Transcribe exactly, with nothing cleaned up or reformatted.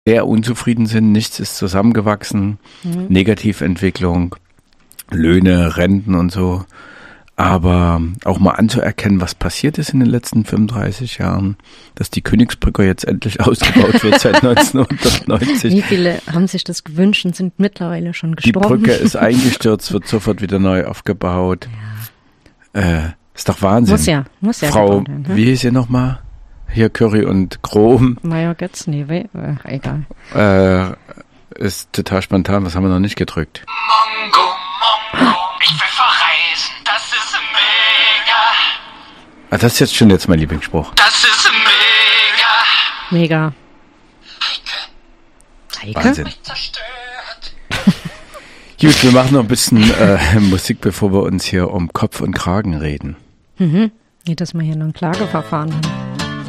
sehr unzufrieden sind, nichts ist zusammengewachsen, mhm. Negativentwicklung, Löhne, Renten und so. Aber auch mal anzuerkennen, was passiert ist in den letzten fünfunddreißig Jahren, dass die Königsbrücke jetzt endlich ausgebaut wird seit neunzehnhundertneunzig. Wie viele haben sich das gewünscht und sind mittlerweile schon gestorben? Die Brücke ist eingestürzt, wird sofort wieder neu aufgebaut. Ja. Äh, ist doch Wahnsinn. Muss ja, muss ja. Frau, werden, ne? Wie hieß sie nochmal? Hier Curry und Grom. Major Götz, nee, we- äh, egal. Äh, ist total spontan, was haben wir noch nicht gedrückt? Mongo, Mongo, ich will verreisen, das ist mega. Ah, das ist jetzt schon jetzt mein Lieblingsspruch. Das ist mega. Mega. Heike. Heike? Wahnsinn. Gut, wir machen noch ein bisschen äh, Musik, bevor wir uns hier um Kopf und Kragen reden. Mhm. Nicht, dass wir hier noch ein Klageverfahren haben.